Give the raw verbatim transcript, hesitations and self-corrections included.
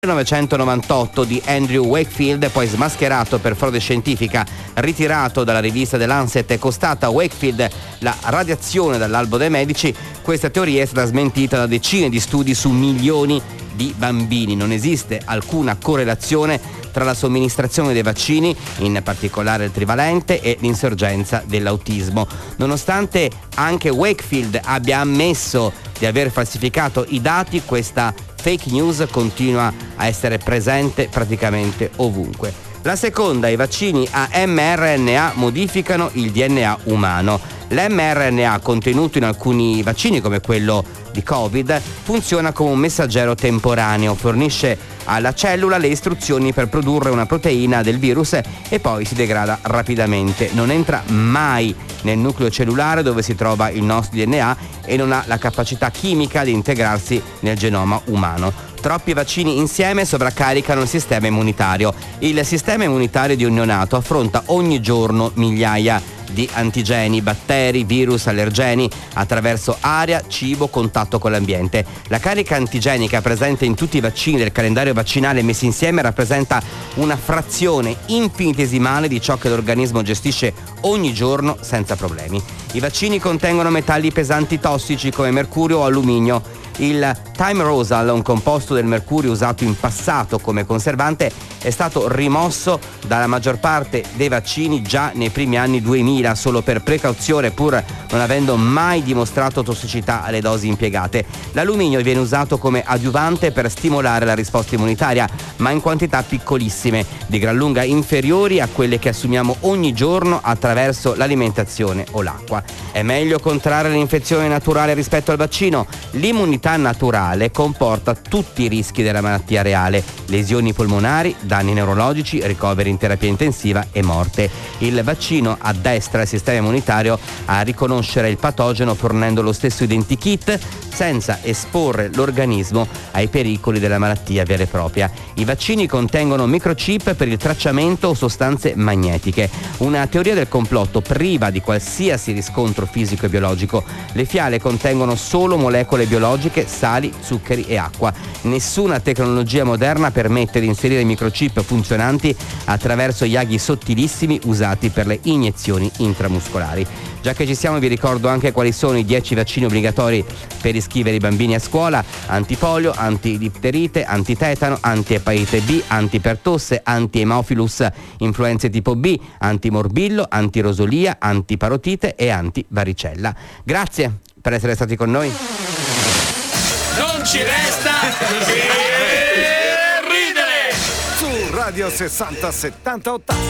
millenovecentonovantotto di Andrew Wakefield, poi smascherato per frode scientifica, ritirato dalla rivista The Lancet e costata a Wakefield la radiazione dall'albo dei medici. Questa teoria è stata smentita da decine di studi su milioni di bambini. Non esiste alcuna correlazione tra la somministrazione dei vaccini, in particolare il trivalente, e l'insorgenza dell'autismo. Nonostante anche Wakefield abbia ammesso di aver falsificato i dati, questa fake news continua a essere presente praticamente ovunque. La seconda, i vaccini a mRNA modificano il D N A umano. L'mRNA contenuto in alcuni vaccini, come quello di Covid, funziona come un messaggero temporaneo, fornisce alla cellula le istruzioni per produrre una proteina del virus e poi si degrada rapidamente. Non entra mai nel nucleo cellulare dove si trova il nostro D N A e non ha la capacità chimica di integrarsi nel genoma umano. Troppi vaccini insieme sovraccaricano il sistema immunitario. Il sistema immunitario di un neonato affronta ogni giorno migliaia di antigeni, batteri, virus, allergeni attraverso aria, cibo, contatto con l'ambiente. La carica antigenica presente in tutti i vaccini del calendario vaccinale messi insieme rappresenta una frazione infinitesimale di ciò che l'organismo gestisce ogni giorno senza problemi. I vaccini contengono metalli pesanti tossici come mercurio o alluminio. Il Thimerosal, un composto del mercurio usato in passato come conservante, è stato rimosso dalla maggior parte dei vaccini già nei primi anni duemila, solo per precauzione, pur non avendo mai dimostrato tossicità alle dosi impiegate. L'alluminio viene usato come adiuvante per stimolare la risposta immunitaria, ma in quantità piccolissime, di gran lunga inferiori a quelle che assumiamo ogni giorno attraverso l'alimentazione o l'acqua. È meglio contrarre l'infezione naturale rispetto al vaccino. L'immunità naturale comporta tutti i rischi della malattia reale: lesioni polmonari, danni neurologici, ricoveri in terapia intensiva e morte. Il vaccino addestra il sistema immunitario a riconoscere il patogeno fornendo lo stesso identikit senza esporre l'organismo ai pericoli della malattia vera e propria. I vaccini contengono microchip per il tracciamento o sostanze magnetiche, una teoria del complotto priva di qualsiasi riscontro fisico e biologico. Le fiale contengono solo molecole biologiche, sali, zuccheri e acqua. Nessuna tecnologia moderna permette di inserire microchip funzionanti attraverso gli aghi sottilissimi usati per le iniezioni intramuscolari. Già che ci siamo, vi ricordo anche quali sono i dieci vaccini obbligatori per iscrivere i bambini a scuola: antipolio, antidifterite, antitetano, antiepatite B, antipertosse, antihemophilus influenze tipo B, antimorbillo, antirosolia, antiparotite e antivaricella. Grazie per essere stati con noi. Non ci resta che ridere su Radio sessanta settanta ottanta.